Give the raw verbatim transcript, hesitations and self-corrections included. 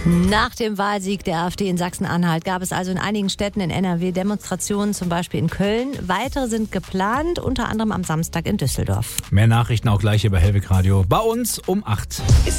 Nach dem Wahlsieg der AfD in Sachsen-Anhalt gab es also in einigen Städten in N R W Demonstrationen, zum Beispiel in Köln. Weitere sind geplant, unter anderem am Samstag in Düsseldorf. Mehr Nachrichten auch gleich hier bei Hellwig Radio. Bei uns um acht.